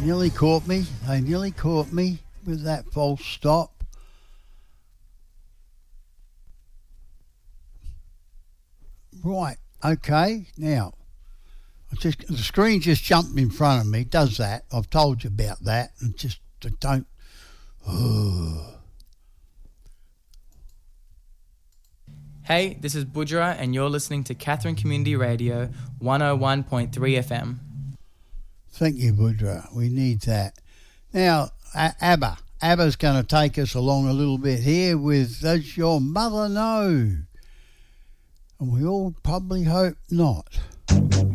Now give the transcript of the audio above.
nearly caught me. They nearly caught me with that false stop. Right, okay, now, the screen just jumped in front of me, does that. I've told you about that, and just don't... Hey, this is Budra, and you're listening to Catherine Community Radio 101.3 FM. Thank you, Budra. We need that. Now, ABBA. ABBA's going to take us along a little bit here with Does Your Mother Know? And we all probably hope not.